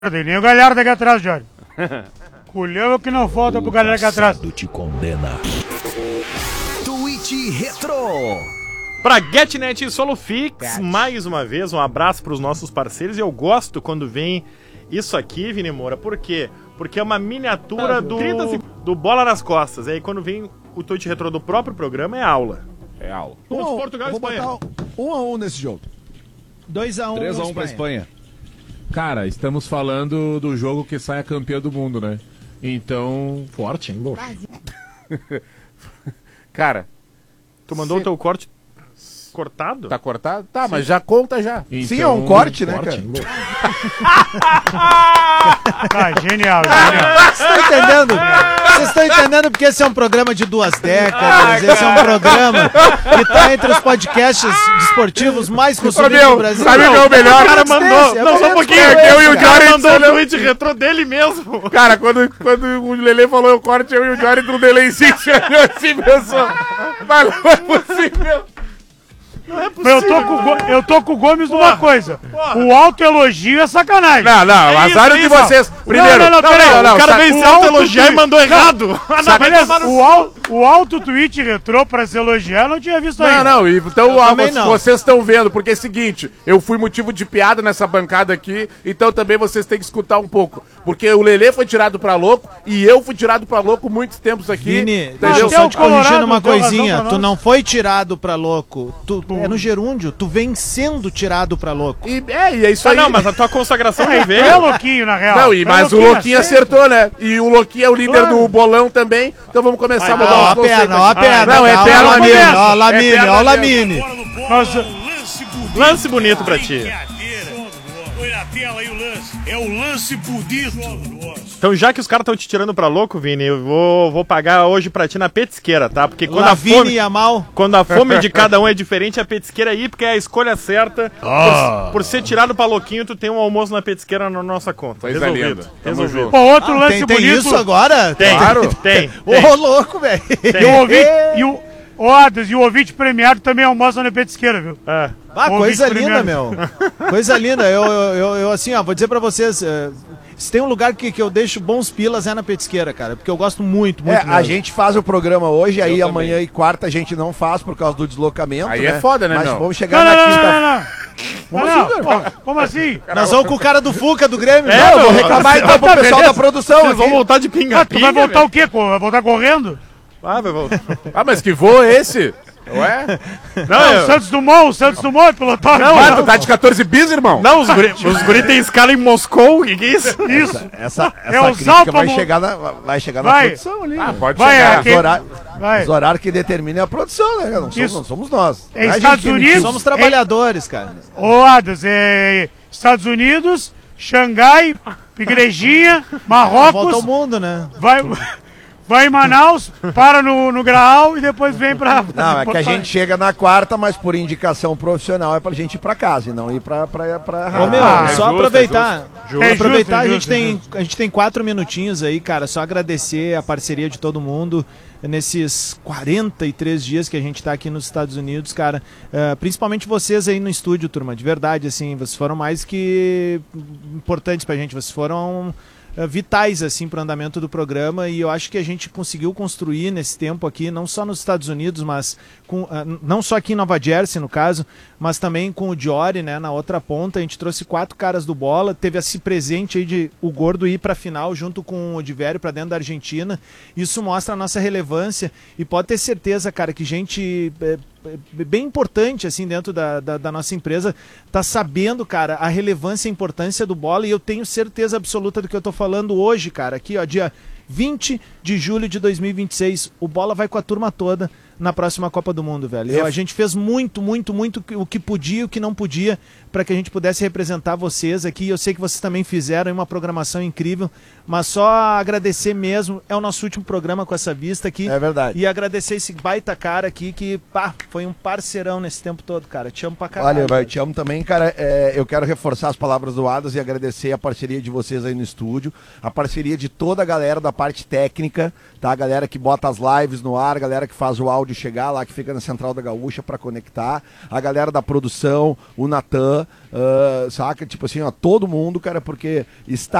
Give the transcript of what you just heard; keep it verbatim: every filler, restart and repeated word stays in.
Tem nem o Galhardo aqui atrás, Jorge. Culhão que não falta pro Galhardo aqui atrás. Te condena. Tweet Retro. Pra GetNet e Solufix, mais uma vez, um abraço pros nossos parceiros. E eu gosto quando vem isso aqui, Vini Moura. Por quê? Porque é uma miniatura do, do Bola nas Costas. E aí quando vem o Tweet Retro do próprio programa, é aula. É aula. Um, um, Portugal e Espanha. Um a um nesse jogo. dois a um. três a um pra Espanha. Cara, estamos falando do jogo que sai a campeã do mundo, né? Então, forte, hein, Cara, Tu mandou se... o teu corte cortado? Tá cortado? Tá, Sim. mas já conta já. Então, Sim, é um corte, né, forte, cara? Ah, genial, genial. Vocês estão entendendo? Vocês estão entendendo porque esse é um programa de duas décadas, ah, esse é um programa que tá entre os podcasts desportivos mais consumidos do Brasil. Sabe o que é o melhor? O cara mandou, é não, só um pouquinho, eu e o Jory mandou o tweet retrô dele mesmo. Cara, quando, quando o Lelê falou o corte, eu e o Jory do delayzinho, assim, pensou. Mas não é possível. Não é possível. Eu tô com, o Go- eu tô com o Gomes numa coisa. Porra. O autoelogio é sacanagem. Não, não, É azar isso, de isso. vocês. Primeiro, não, não, não, peraí, não, não, o cara sa- veio se o auto autoelogiar tweet- e mandou errado. Ah, não, Beleza, vai tomar no- o, au- o auto-tweet retrô pra se elogiar eu não tinha visto Não, ainda. não, e então Eu ó, também vocês, não. vocês estão vendo, porque é o seguinte, eu fui motivo de piada nessa bancada aqui, então também vocês têm que escutar um pouco. Porque o Lelê foi tirado pra louco e eu fui tirado pra louco muitos tempos aqui. Vini, entendeu? deixa eu Até só o te corrigindo Colorado uma deu razão coisinha. pra Tu nós. não foi tirado pra louco. Tu, é no gerúndio. Tu vem sendo tirado pra louco. E, é, e é isso Ah, aí. não, mas a tua consagração É, não tu é veio. louquinho, na real. Não, e, Tu é mas o Louquinho assim. acertou, né? E o Louquinho é o líder Claro. do bolão também, então vamos começar a mudar Ó, os a conceitos perna, ó a aqui. perna. Não, é Ó, perna ó, mesmo. Lamine, ó, É Lamine, perna ó, mesmo. Lamine. Nossa, Lance bonito pra ti. Põe na tela aí o lance. É o lance bonito. Então, já que os caras estão te tirando pra louco, Vini, eu vou, vou pagar hoje pra ti na petisqueira, tá? Porque quando a Lavini fome... e Yamal. Quando a fome de cada um é diferente, a petisqueira aí, porque é a escolha certa. Por, por ser tirado pra louquinho, tu tem um almoço na petisqueira na nossa conta. Coisa Resolvido. linda. Tamo Resolvido. junto. pô, outro Ah, lance tem, tem bonito. isso agora? Tem, Claro. tem. Ô, tem. louco, velho. E o ouvinte, e o, ô, Adas, e o ouvinte premiado também almoça na petisqueira, viu? É. Ah, Ô, coisa Vitor linda, Primeiro. meu. Coisa linda. Eu, eu, eu, eu, assim, ó, vou dizer pra vocês. eh, se tem um lugar que, que eu deixo bons pilas é na petisqueira, cara. Porque eu gosto muito, muito É, a mesmo. gente faz o programa hoje, aí Eu amanhã também. e quarta a gente não faz por causa do deslocamento. Aí né? é foda, né, Mas meu? vamos chegar Não, não, na não, quinta. não, não, não. Como Não, assim, não, cara? pô, como assim? Nós vamos com o cara do Fuca, do Grêmio. É, né? eu vou reclamar então pro Tá, pessoal beleza. da produção Vocês vão aqui. voltar de Ah, tu pinga-pinga, vai voltar velho. o quê? co- Vai voltar correndo? Ah, vai voltar. Ah, mas que voo é esse? Ué? Não, Não, eu- o Santos Dumont, o Santos Dumont, pilotário. Não, Ah, tu tá de quatorze bis, irmão? Não, os guri, os guri tem escala em Moscou, o que, que é isso? Isso. Essa, É essa o crítica Zalpa vai Mo- chegar na, vai chegar na Vai. produção ali. Ah, pode Vai, chegar. é Os, aquele- horários, Vai. os horários que determinam a produção, né? Não somos, Isso. não somos nós. É Não a Estados gente que Unidos. Somos trabalhadores, cara. Ô, Adas, é Estados Unidos, Xangai, Igrejinha, Volta ao Marrocos, mundo, né? vai, vai em Manaus, para no, no Graal e depois vem pra... Não, é que a gente chega na quarta, mas por indicação profissional é pra gente ir pra casa e não ir pra, pra, pra Ô, meu, Ah, só justo, aproveitar. justo. É aproveitar, justo, a, é gente justo, tem, a gente tem quatro minutinhos aí, cara. Só agradecer a parceria de todo mundo nesses quarenta e três dias que a gente tá aqui nos Estados Unidos, cara. Eh, principalmente vocês aí no estúdio, turma. De verdade, assim, vocês foram mais que importantes pra gente. Vocês foram eh, vitais, assim, pro andamento do programa. E eu acho que a gente conseguiu construir nesse tempo aqui, não só nos Estados Unidos, mas com, ah, não só aqui em Nova Jersey, no caso, mas também com o Diori, né, na outra ponta. A gente trouxe quatro caras do bola, teve esse presente aí de o Gordo ir pra final junto com o Divério pra dentro da Argentina. Isso mostra a nossa relevância e pode ter certeza, cara, que gente é, é, bem importante, assim, dentro da, da, da nossa empresa tá sabendo, cara, a relevância e a importância do bola, e eu tenho certeza absoluta do que eu tô falando hoje, cara. Aqui, ó, dia vinte de julho de dois mil e vinte e seis, o Bola vai com a turma toda na próxima Copa do Mundo, velho. Eu, a gente fez muito, muito, muito o que podia e o que não podia para que a gente pudesse representar vocês aqui. Eu sei que vocês também fizeram uma programação incrível, mas só agradecer mesmo. É o nosso último programa com essa vista aqui. É verdade. E agradecer esse baita cara aqui que, pá, foi um parceirão nesse tempo todo, cara. Te amo pra caralho. Olha, eu te amo também, cara. É, eu quero reforçar as palavras do Adas e agradecer a parceria de vocês aí no estúdio, a parceria de toda a galera da parte técnica, tá? A galera que bota as lives no ar, a galera que faz o áudio áudio chegar lá, que fica na Central da Gaúcha pra conectar, a galera da produção, o Natan, uh, saca? Tipo assim, ó, todo mundo, cara, porque está